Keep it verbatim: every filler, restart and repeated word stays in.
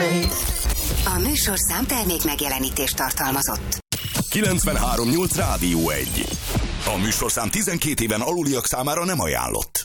me. A műsorszám termék megjelenítést tartalmazott. kilencvenhárom nyolc Rádió egy. A műsorszám tizenkét éven aluliak számára nem ajánlott.